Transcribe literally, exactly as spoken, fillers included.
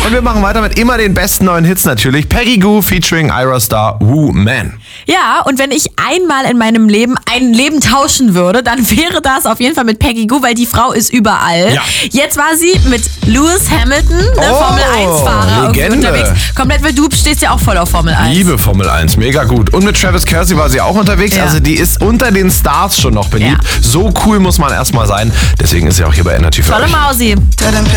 Und wir machen weiter mit immer den besten neuen Hits natürlich. Peggy Gou featuring Ira Star, Woo Man. Ja, und wenn ich einmal in meinem Leben ein Leben tauschen würde, dann wäre das auf jeden Fall mit Peggy Gou, weil die Frau ist überall. Ja. Jetzt war sie mit Lewis Hamilton, ne, Oh, Formel eins Fahrer, Legende. unterwegs. Komplett, weil du stehst ja auch voll auf Formel eins. Liebe Formel eins, mega gut. Und mit Travis Kelce war sie auch unterwegs. Ja. Also die ist unter den Stars schon noch beliebt. Ja. So cool muss man erstmal sein. Deswegen ist sie auch hier bei Energy für Tolle euch. Mausi.